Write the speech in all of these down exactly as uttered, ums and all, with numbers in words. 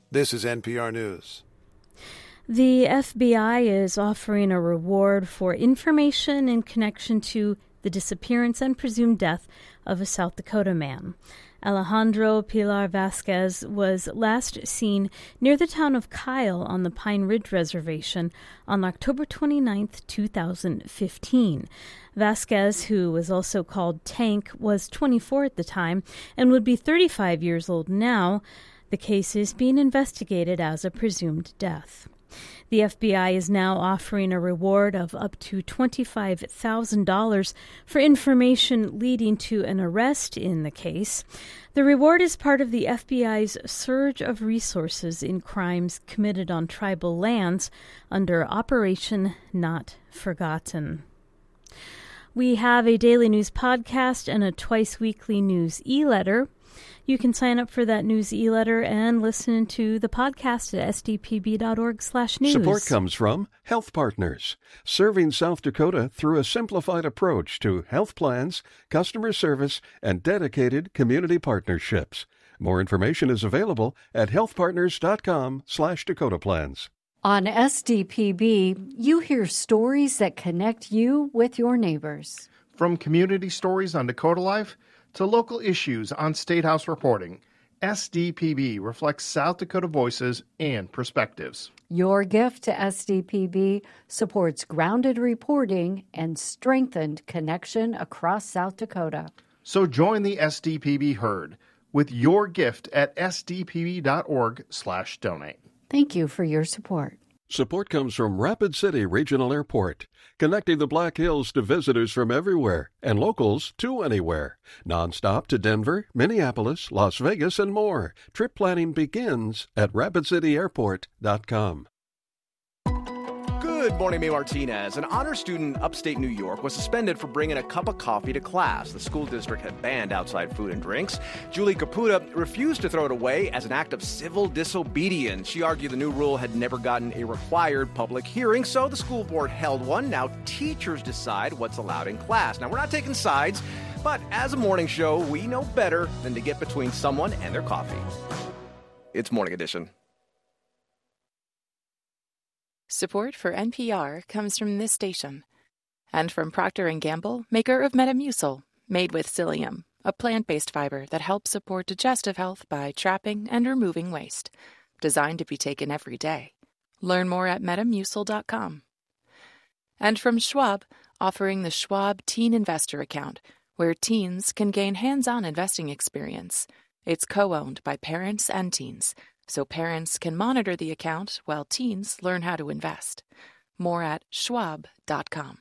This is N P R News. The F B I is offering a reward for information in connection to the disappearance and presumed death of a South Dakota man. Alejandro Pilar Vasquez was last seen near the town of Kyle on the Pine Ridge Reservation on October twenty-ninth, two thousand fifteen. Vasquez, who was also called Tank, was twenty-four at the time and would be thirty-five years old now. The case is being investigated as a presumed death. The F B I is now offering a reward of up to twenty-five thousand dollars for information leading to an arrest in the case. The reward is part of the F B I's surge of resources in crimes committed on tribal lands under Operation Not Forgotten. We have a daily news podcast and a twice-weekly news e-letter. You can sign up for that news e-letter and listen to the podcast at s d p b dot org slash news. Support comes from Health Partners, serving South Dakota through a simplified approach to health plans, customer service, and dedicated community partnerships. More information is available at health partners dot com slash Dakota Plans. On S D P B, you hear stories that connect you with your neighbors. From community stories on Dakota Life to local issues on State House reporting, S D P B reflects South Dakota voices and perspectives. Your gift to S D P B supports grounded reporting and strengthened connection across South Dakota. So join the S D P B herd with your gift at s d p b dot org slash donate. Thank you for your support. Support comes from Rapid City Regional Airport, connecting the Black Hills to visitors from everywhere and locals to anywhere. Nonstop to Denver, Minneapolis, Las Vegas, and more. Trip planning begins at rapid city airport dot com. Good morning, May Martinez. An honor student in upstate New York was suspended for bringing a cup of coffee to class. The school district had banned outside food and drinks. Julie Caputa refused to throw it away as an act of civil disobedience. She argued the new rule had never gotten a required public hearing, so the school board held one. Now teachers decide what's allowed in class. Now, we're not taking sides, but as a morning show, we know better than to get between someone and their coffee. It's Morning Edition. Support for N P R comes from this station and from Procter and Gamble, maker of Metamucil, made with psyllium, a plant-based fiber that helps support digestive health by trapping and removing waste. Designed to be taken every day. Learn more at metamucil dot com. And from Schwab, offering the Schwab Teen Investor Account, where teens can gain hands-on investing experience. It's co-owned by parents and teens, so parents can monitor the account while teens learn how to invest. More at schwab dot com.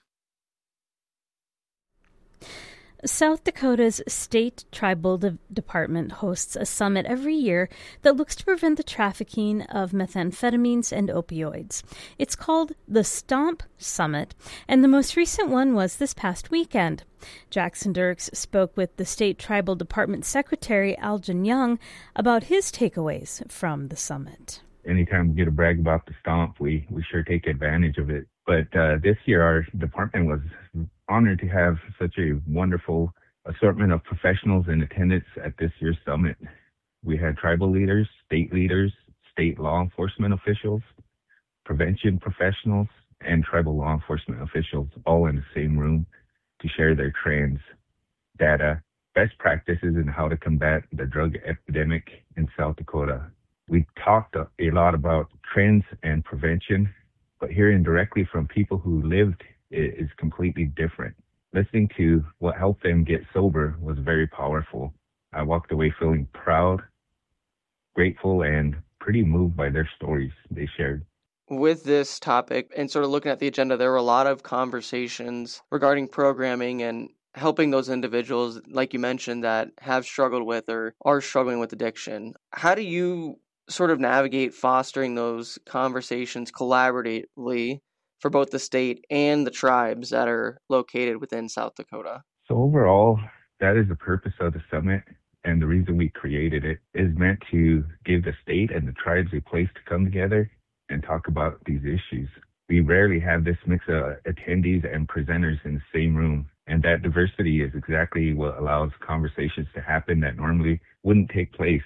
South Dakota's State Tribal De- Department hosts a summit every year that looks to prevent the trafficking of methamphetamines and opioids. It's called the STOMP Summit, and the most recent one was this past weekend. Jackson Dirks spoke with the State Tribal Department Secretary Algin Young about his takeaways from the summit. Anytime we get to brag about the STOMP, we, we sure take advantage of it. But uh, this year, our department was honored to have such a wonderful assortment of professionals in attendance at this year's summit. We had tribal leaders, state leaders, state law enforcement officials, prevention professionals, and tribal law enforcement officials all in the same room to share their trends, data, best practices, and how to combat the drug epidemic in South Dakota. We talked a lot about trends and prevention, but hearing directly from people who lived it is completely different. Listening to what helped them get sober was very powerful. I walked away feeling proud, grateful, and pretty moved by their stories they shared. With this topic and sort of looking at the agenda, there were a lot of conversations regarding programming and helping those individuals, like you mentioned, that have struggled with or are struggling with addiction. How do you sort of navigate fostering those conversations collaboratively for both the state and the tribes that are located within South Dakota? So overall, that is the purpose of the summit, and the reason we created it is meant to give the state and the tribes a place to come together and talk about these issues. We rarely have this mix of attendees and presenters in the same room, and that diversity is exactly what allows conversations to happen that normally wouldn't take place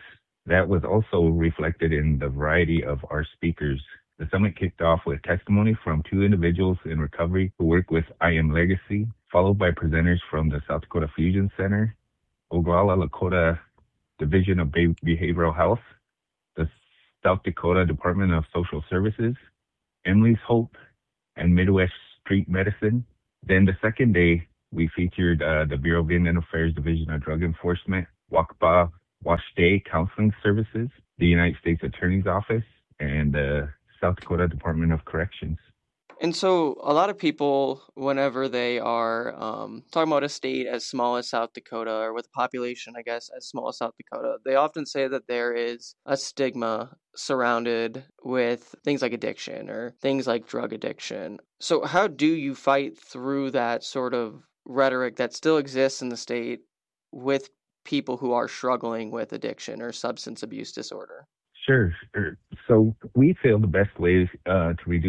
That was also reflected in the variety of our speakers. The summit kicked off with testimony from two individuals in recovery who work with I Am Legacy, followed by presenters from the South Dakota Fusion Center, Oglala Lakota Division of Behavioral Health, the South Dakota Department of Social Services, Emily's Hope, and Midwest Street Medicine. Then the second day, we featured uh, the Bureau of Indian Affairs Division of Drug Enforcement, Wakpa Wash Day Counseling Services, the United States Attorney's Office, and the South Dakota Department of Corrections. And so a lot of people, whenever they are um, talking about a state as small as South Dakota, or with a population, I guess, as small as South Dakota, they often say that there is a stigma surrounded with things like addiction or things like drug addiction. So how do you fight through that sort of rhetoric that still exists in the state with people who are struggling with addiction or substance abuse disorder? Sure. So we feel the best way uh, to reduce